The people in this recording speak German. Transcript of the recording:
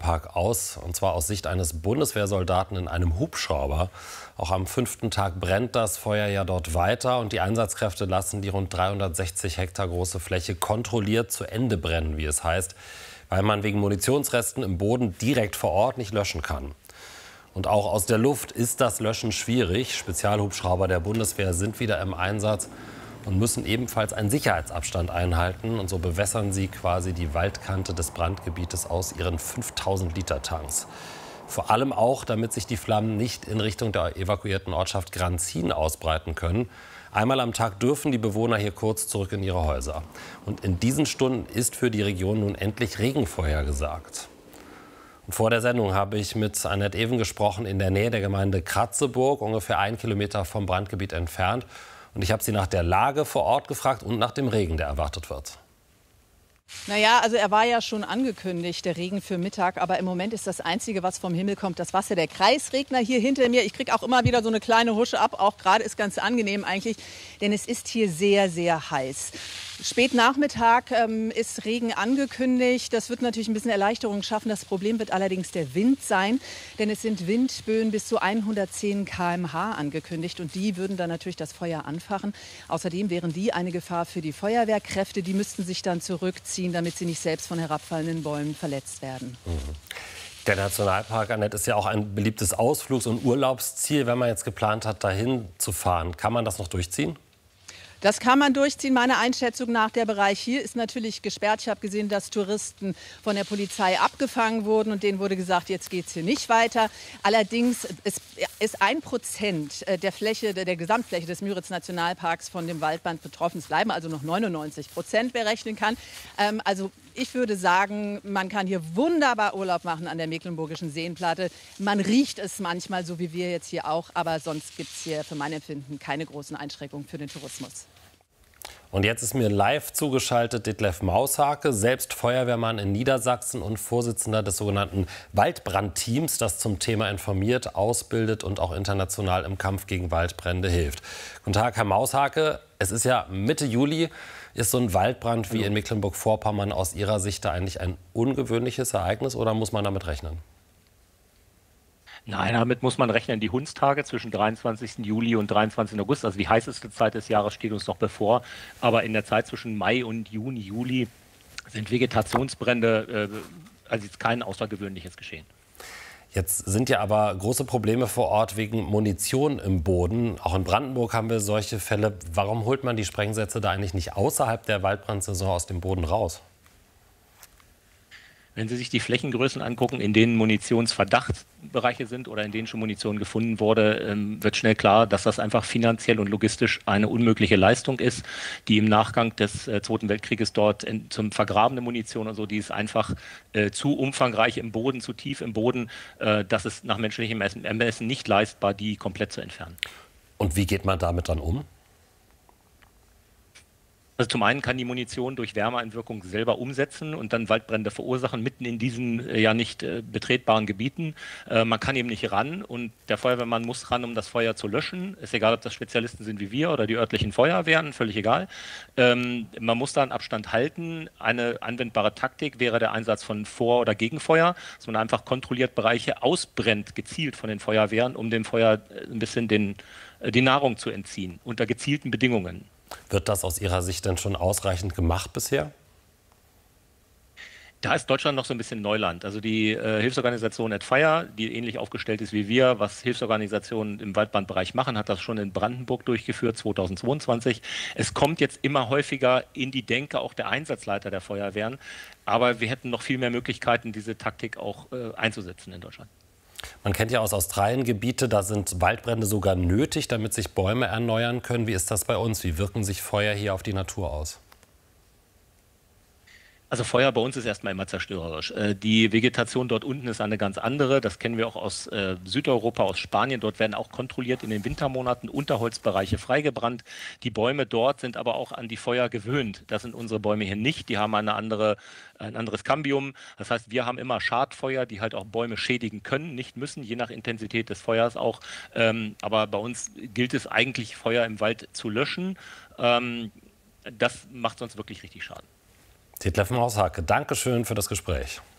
Nationalpark aus, und zwar aus Sicht eines Bundeswehrsoldaten in einem Hubschrauber. Auch am 5. Tag brennt das Feuer ja dort weiter und die Einsatzkräfte lassen die rund 360 Hektar große Fläche kontrolliert zu Ende brennen, wie es heißt, weil man wegen Munitionsresten im Boden direkt vor Ort nicht löschen kann. Und auch aus der Luft ist das Löschen schwierig. Spezialhubschrauber der Bundeswehr sind wieder im Einsatz und müssen ebenfalls einen Sicherheitsabstand einhalten. Und so bewässern sie quasi die Waldkante des Brandgebietes aus ihren 5000-Liter-Tanks. Vor allem auch, damit sich die Flammen nicht in Richtung der evakuierten Ortschaft Granzin ausbreiten können. Einmal am Tag dürfen die Bewohner hier kurz zurück in ihre Häuser. Und in diesen Stunden ist für die Region nun endlich Regen vorhergesagt. Und vor der Sendung habe ich mit Annette Even gesprochen in der Nähe der Gemeinde Kratzeburg, ungefähr 1 Kilometer vom Brandgebiet entfernt. Und ich habe sie nach der Lage vor Ort gefragt und nach dem Regen, der erwartet wird. Naja, also er war ja schon angekündigt, der Regen für Mittag. Aber im Moment ist das Einzige, was vom Himmel kommt, das Wasser. Der Kreisregner hier hinter mir. Ich kriege auch immer wieder so eine kleine Husche ab. Auch gerade ist ganz angenehm eigentlich, denn es ist hier sehr, sehr heiß. Spätnachmittag ist Regen angekündigt. Das wird natürlich ein bisschen Erleichterung schaffen. Das Problem wird allerdings der Wind sein, denn es sind Windböen bis zu 110 km/h angekündigt und die würden dann natürlich das Feuer anfachen. Außerdem wären die eine Gefahr für die Feuerwehrkräfte. Die müssten sich dann zurückziehen, damit sie nicht selbst von herabfallenden Bäumen verletzt werden. Der Nationalpark, Annette, ist ja auch ein beliebtes Ausflugs- und Urlaubsziel. Wenn man jetzt geplant hat, dahin zu fahren, kann man das noch durchziehen? Das kann man durchziehen. Meiner Einschätzung nach, der Bereich hier ist natürlich gesperrt. Ich habe gesehen, dass Touristen von der Polizei abgefangen wurden und denen wurde gesagt, jetzt geht es hier nicht weiter. Allerdings ist 1% der Fläche, der Gesamtfläche des Müritz-Nationalparks von dem Waldbrand betroffen. Es bleiben also noch 99%, wer rechnen kann. Also ich würde sagen, man kann hier wunderbar Urlaub machen an der Mecklenburgischen Seenplatte. Man riecht es manchmal, so wie wir jetzt hier auch, aber sonst gibt es hier für mein Empfinden keine großen Einschränkungen für den Tourismus. Und jetzt ist mir live zugeschaltet Detlef Maushake, selbst Feuerwehrmann in Niedersachsen und Vorsitzender des sogenannten Waldbrandteams, das zum Thema informiert, ausbildet und auch international im Kampf gegen Waldbrände hilft. Guten Tag, Herr Maushake. Es ist ja Mitte Juli. Ist so ein Waldbrand wie in Mecklenburg-Vorpommern aus Ihrer Sicht da eigentlich ein ungewöhnliches Ereignis oder muss man damit rechnen? Nein, damit muss man rechnen. Die Hundstage zwischen 23. Juli und 23. August, also die heißeste Zeit des Jahres, steht uns noch bevor. Aber in der Zeit zwischen Mai und Juni, Juli sind Vegetationsbrände, also jetzt kein außergewöhnliches Geschehen. Jetzt sind ja aber große Probleme vor Ort wegen Munition im Boden. Auch in Brandenburg haben wir solche Fälle. Warum holt man die Sprengsätze da eigentlich nicht außerhalb der Waldbrandsaison aus dem Boden raus? Wenn Sie sich die Flächengrößen angucken, in denen Munitionsverdachtsbereiche sind oder in denen schon Munition gefunden wurde, wird schnell klar, dass das einfach finanziell und logistisch eine unmögliche Leistung ist, die im Nachgang des Zweiten Weltkrieges dort zum vergrabene Munition und so, die ist einfach zu umfangreich im Boden, zu tief im Boden, dass es nach menschlichem Ermessen nicht leistbar, die komplett zu entfernen. Und wie geht man damit dann um? Also zum einen kann die Munition durch Wärmeeinwirkung selber umsetzen und dann Waldbrände verursachen, mitten in diesen ja nicht betretbaren Gebieten. Man kann eben nicht ran und der Feuerwehrmann muss ran, um das Feuer zu löschen. Ist egal, ob das Spezialisten sind wie wir oder die örtlichen Feuerwehren, völlig egal. Man muss da einen Abstand halten. Eine anwendbare Taktik wäre der Einsatz von Vor- oder Gegenfeuer, dass man einfach kontrolliert Bereiche ausbrennt, gezielt von den Feuerwehren, um dem Feuer ein bisschen die Nahrung zu entziehen, unter gezielten Bedingungen. Wird das aus Ihrer Sicht denn schon ausreichend gemacht bisher? Da ist Deutschland noch so ein bisschen Neuland. Also die Hilfsorganisation At Fire, die ähnlich aufgestellt ist wie wir, was Hilfsorganisationen im Waldbrandbereich machen, hat das schon in Brandenburg durchgeführt, 2022. Es kommt jetzt immer häufiger in die Denke auch der Einsatzleiter der Feuerwehren. Aber wir hätten noch viel mehr Möglichkeiten, diese Taktik auch einzusetzen in Deutschland. Man kennt ja aus Australien Gebiete, da sind Waldbrände sogar nötig, damit sich Bäume erneuern können. Wie ist das bei uns? Wie wirken sich Feuer hier auf die Natur aus? Also Feuer bei uns ist erstmal immer zerstörerisch. Die Vegetation dort unten ist eine ganz andere. Das kennen wir auch aus Südeuropa, aus Spanien. Dort werden auch kontrolliert in den Wintermonaten Unterholzbereiche freigebrannt. Die Bäume dort sind aber auch an die Feuer gewöhnt. Das sind unsere Bäume hier nicht. Die haben ein anderes Cambium. Das heißt, wir haben immer Schadfeuer, die halt auch Bäume schädigen können, nicht müssen, je nach Intensität des Feuers auch. Aber bei uns gilt es eigentlich, Feuer im Wald zu löschen. Das macht sonst wirklich richtig Schaden. Detlef Maushake, danke schön für das Gespräch.